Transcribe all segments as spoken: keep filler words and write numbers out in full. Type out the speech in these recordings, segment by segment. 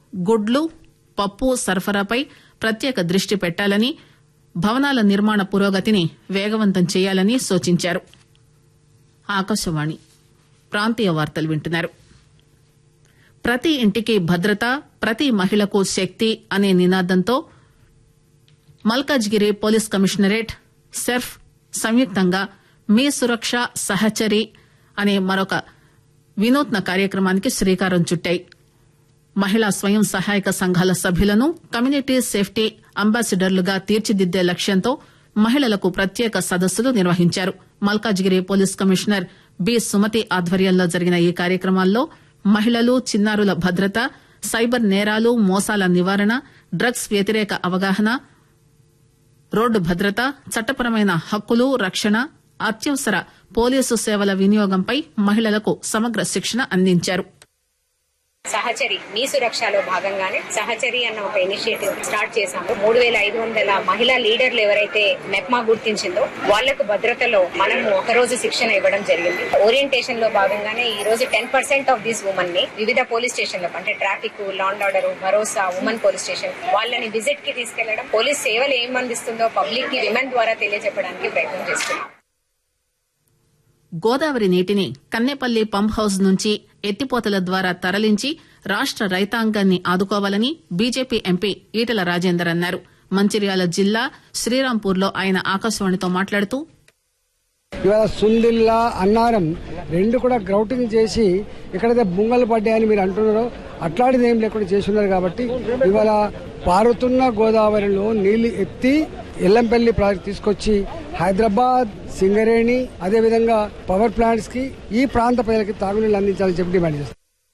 గుడ్లు పప్పు సరఫరాపై ప్రత్యేక దృష్టి పెట్టాలని భవనాల నిర్మాణ పురోగతిని వేగవంతం చేయాలని సూచించారు. ఆకాశవాణి ప్రాంతీయ వార్తలు వింటున్నారు. ప్రతి ఇంటికి భద్రత, ప్రతి మహిళకు శక్తి అనే నినాదంతో మల్కాజ్గిరి పోలీస్ కమిషనరేట్, సెర్ఫ్ సంయుక్తంగా మీ సురక్ష సహచరి అనే మరొక వినూత్న కార్యక్రమానికి శ్రీకారం చుట్టాయి. మహిళా స్వయం సహాయక సంఘాల సభ్యులను కమ్యూనిటీ సేఫ్టీ అంబాసిడర్లుగా తీర్చిదిద్దే లక్ష్యంతో మహిళలకు ప్రత్యేక సదస్సులు నిర్వహించారు. Malkajgiri police commissioner B Sumathi ఆధ్వర్యంలో జరిగిన ఈ కార్యక్రమాల్లో మహిళలు, చిన్నారుల భద్రత, సైబర్ నేరాలు, మోసాల నివారణ, డ్రగ్స్ వ్యతిరేక అవగాహన, రోడ్డు భద్రత, చట్టపరమైన హక్కులు, రక్షణ, అత్యవసర పోలీసు సేవల వినియోగంపై మహిళలకు సమగ్ర శిక్షణ అందించారు. సహచరి మీ సురక్షలో భాగంగానే సహచరి అన్న ఒక ఇనిషియేటివ్ స్టార్ట్ చేశాము. మూడు వేల ఐదు వందల మహిళా లీడర్లు ఎవరైతే మెప్మా గుర్తించిందో వాళ్లకు భద్రతలో మనం ఒక రోజు శిక్షణ ఇవ్వడం జరిగింది. ఓరియంటేషన్ లో భాగంగానే ఈ రోజు ten percent of these women ని వివిధ పోలీస్ స్టేషన్లకు అంటే traffic, law and order, Bharosa, women police station వాళ్ళని విజిట్ కి తీసుకెళ్లడం, పోలీస్ సేవలు ఏం అందిస్తుందో పబ్లిక్ కి విమెన్ ద్వారా తెలియజెప్పడానికి ప్రయత్నం చేస్తున్నాం. గోదావరి నీటిని కన్నేపల్లి పంప్ హౌస్ నుంచి ఎత్తిపోతల ద్వారా తరలించి రాష్ట రైతాంగాన్ని ఆదుకోవాలని బీజేపీ ఎంపీ ఈటెల రాజేందర్ అన్నారు. మంచిర్యాల జిల్లా శ్రీరాంపూర్ లో ఆయన ఆకాశవాణితో మాట్లాడుతూ ఇవాళ సుందిల్లా, అన్నారం రెండు కూడా గ్రౌటింగ్ చేసి ఎక్కడైతే బుంగలు పడ్డాయని మీరు అంటున్నారో అట్లాంటిది ఏం లేకుండా చేస్తున్నారు. కాబట్టి ఇవాళ పారుతున్న గోదావరిలో నీళ్లు ఎత్తి ఎల్లంపల్లి ప్రాజెక్ట్ తీసుకొచ్చి హైదరాబాద్, సింగరేణి, అదేవిధంగా పవర్ ప్లాంట్స్ కి ఈ ప్రాంత ప్రజలకి తాగునీళ్లు అందించాలని చెప్పి డిమాండ్ చేస్తారు.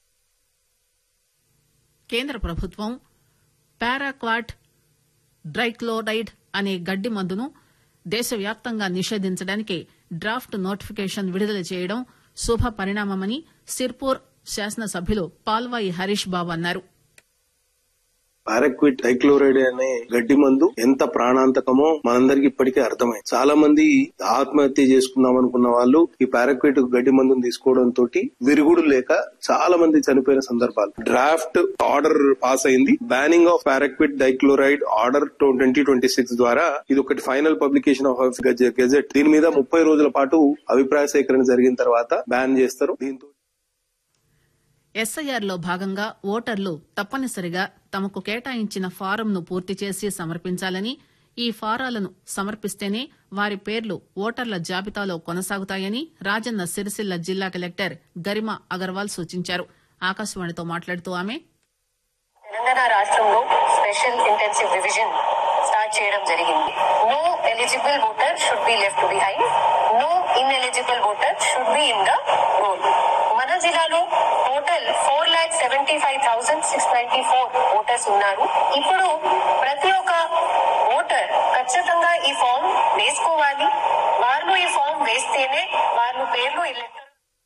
కేంద్ర ప్రభుత్వం పారాక్వాట్ డ్రైక్లోరైడ్ అనే గడ్డి మందును దేశవ్యాప్తంగా నిషేధించడానికి డ్రాఫ్ట్ నోటిఫికేషన్ విడుదల చేయడం శుభ పరిణామమని సిర్పూర్ శాసనసభ్యులు పాల్వాయి హరీష్ బాబు అన్నారు. పారాక్విట్ డైక్లోరైడ్ అనే గడ్డి మందు ఎంత ప్రాణాంతకమో మనందరికి ఇప్పటికే అర్థమైంది. చాలా మంది ఆత్మహత్య చేసుకుందాం అనుకున్న వాళ్ళు ఈ పారాక్విట్ గడ్డి మందును తీసుకోవడం తోటి విరుగుడు లేక చాలా మంది చనిపోయిన సందర్భాలు. డ్రాఫ్ట్ ఆర్డర్ పాస్ అయింది. Banning of paraquat dichloride order twenty twenty six ద్వారా ఇది ఒకటి ఫైనల్ పబ్లికేషన్ ఆఫ్ గెజెట్. దీని మీద ముప్పై రోజుల పాటు అభిప్రాయ సేకరణ జరిగిన తర్వాత బ్యాన్ చేస్తారు. దీంతో ఎస్ఐఆర్ లో భాగంగా ఓటర్లు తప్పనిసరిగా తమకు కేటాయించిన ఫారంను పూర్తి చేసి సమర్పించాలని, ఈ ఫారాలను సమర్పిస్తేనే వారి పేర్లు ఓటర్ల జాబితాలో కొనసాగుతాయని రాజన్న సిరిసిల్ల జిల్లా కలెక్టర్ గరిమా అగర్వాల్ సూచించారు. ఆకాశవాణితో మాట్లాడుతూ ఆమె తెలంగాణ రాష్ట్రంలో స్పెషల్ ఇంటెన్సివ్ రివిజన్ స్టార్ట్ చేయడం జరిగింది. No eligible voter should be left behind, no ineligible voter should be in the role. మన జిల్లాలో total four lock seventy five thousand six ninety four voters ఉన్నారు. ఇప్పుడు ప్రతి ఒక్క ఓటర్ ఖచ్చితంగా ఈ ఫామ్ వేసుకోవాలి. వాళ్ళు ఈ ఫామ్ వేస్తేనే వాళ్ళ పేర్లు ఎలక్టర్.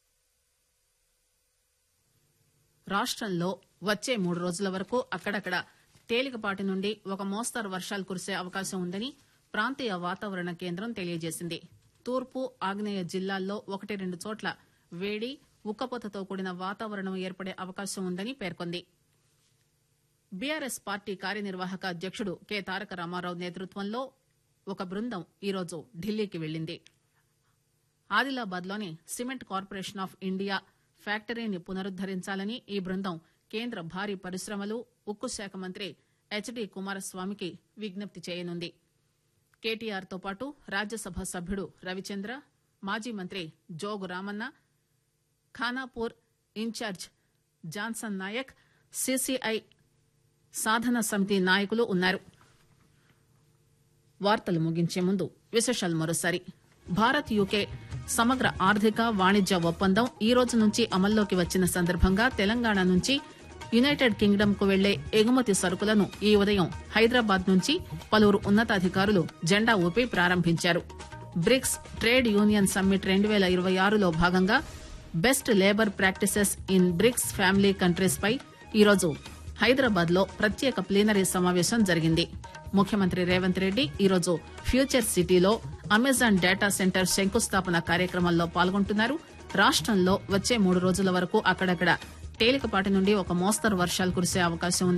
రాష్ట్రంలో వచ్చే మూడు రోజుల వరకు అక్కడక్కడ తేలికపాటి నుండి ఒక మోస్తరు వర్షాలు కురిసే అవకాశం ఉందని ప్రాంతీయ వాతావరణ కేంద్రం తెలియజేసింది. తూర్పు, ఆగ్నేయ జిల్లాల్లో ఒకటి రెండు చోట్ల వేడి, ఉక్కపోతతో కూడిన వాతావరణం ఏర్పడే అవకాశం ఉందని పేర్కొంది. బీఆర్ఎస్ పార్టీ కార్యనిర్వాహక అధ్యకుడు కె తారక రామారావు నేతృత్వంలో ఒక బృందం ఈరోజు ఢిల్లీకి వెళ్లింది. ఆదిలాబాద్ లోని సిమెంట్ కార్పొరేషన్ ఆఫ్ ఇండియా ఫ్యాక్టరీని పునరుద్దరించాలని ఈ బృందం కేంద్ర భారీ పరిశ్రమలు, ఉక్కు శాఖ మంత్రి హెచ్డి కుమారస్వామికి విజ్ఞప్తి చేయనుంది. కేటీఆర్ తో పాటు రాజ్యసభ సభ్యుడు రవిచంద్ర, మాజీ మంత్రి Jogu Ramanna, Khanapur incharge Johnson Naik, CCI సాధన సమితి నాయకులు ఉన్నారు. వార్తలు ముగించే ముందు విశేషాలు మరోసారి. భారత్ యూకే సమగ్ర ఆర్థిక వాణిజ్య ఒప్పందం ఈ రోజు నుంచి అమల్లోకి వచ్చిన సందర్భంగా తెలంగాణ నుంచి యునైటెడ్ కింగ్డమ్ కు వెళ్లే ఎగుమతి సరుకులను ఈ ఉదయం హైదరాబాద్ నుంచి పలువురు ఉన్నతాధికారులు జెండా ఊపి ప్రారంభించారు. బ్రిక్స్ ట్రేడ్ యూనియన్ సమ్మిట్ రెండు వేల ఇరవై ఆరులో భాగంగా best labour practices in bricks family countries పై ఈరోజు హైదరాబాద్ లో ప్రత్యేక ప్లీనరీ సమావేశం జరిగింది. ముఖ్యమంత్రి రేవంత్ రెడ్డి ఈరోజు ఫ్యూచర్ సిటీలో అమెజాన్ డేటా సెంటర్ శంకుస్థాపన కార్యక్రమంలో పాల్గొంటున్నారు. రాష్టంలో వచ్చే మూడు రోజుల వరకు అక్కడక్కడ తేలికపాటి నుండి ఒక మోస్తరు వర్షాలు కురిసే అవకాశం ఉంది.